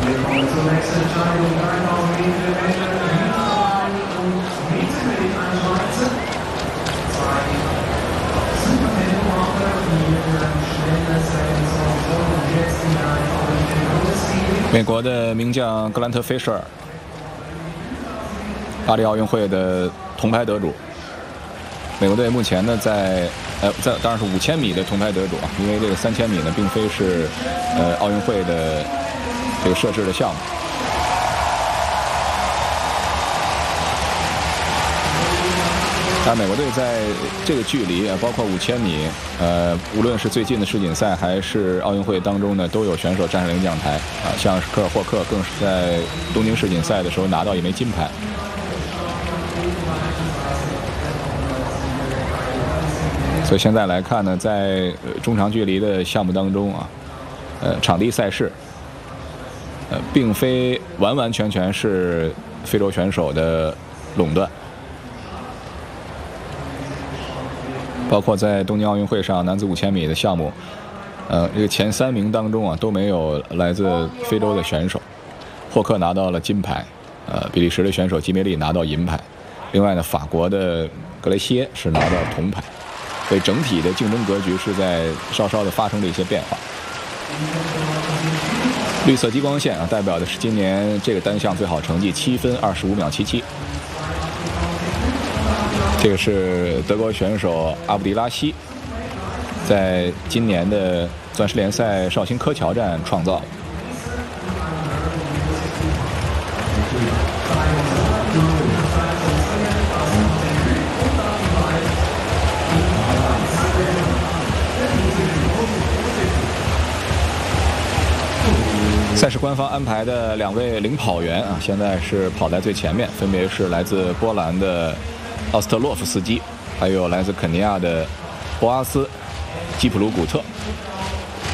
美国的名将格兰特·菲舍尔，巴黎奥运会的铜牌得主。美国队目前呢在当然是5000米的铜牌得主啊，因为这个3000米呢并非是奥运会的这个设置的项目。但美国队在这个距离啊，包括5000米，无论是最近的世锦赛还是奥运会当中呢，都有选手站上领奖台啊，像是科尔霍克更是在东京世锦赛的时候拿到一枚金牌。所以现在来看呢，在中长距离的项目当中啊，场地赛事，并非完完全全是非洲选手的垄断。包括在东京奥运会上男子5000米的项目，这个前3名当中啊都没有来自非洲的选手。霍克拿到了金牌，比利时的选手吉梅利拿到银牌，另外呢，法国的格雷西耶是拿到铜牌。所以整体的竞争格局是在稍稍的发生了一些变化。绿色激光线啊，代表的是今年这个单项最好成绩7分25秒77。这个是德国选手阿布迪拉西在今年的钻石联赛绍兴柯桥站创造。赛事官方安排的2位领跑员啊，现在是跑在最前面，分别是来自波兰的奥斯特洛夫斯基，还有来自肯尼亚的博阿斯基普鲁古特。